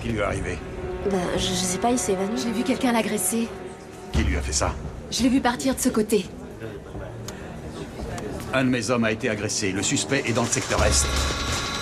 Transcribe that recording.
qui lui est arrivé? Bah, je sais pas, il s'est évanoui. J'ai vu quelqu'un l'agresser. Qui lui a fait ça? Je l'ai vu partir de ce côté. Un de mes hommes a été agressé. Le suspect est dans le secteur Est.